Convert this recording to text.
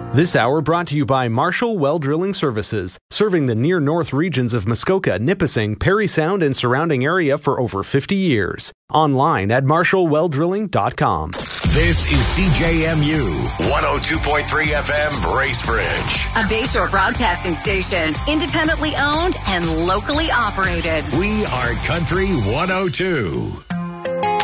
This hour brought to you by Marshall Well Drilling Services, serving the near north regions of Muskoka, Nipissing, Parry Sound, and surrounding area for over 50 years. Online at marshallwelldrilling.com. This is CJMU 102.3 FM Bracebridge, a Bayshore broadcasting station, independently owned and locally operated. We are Country 102.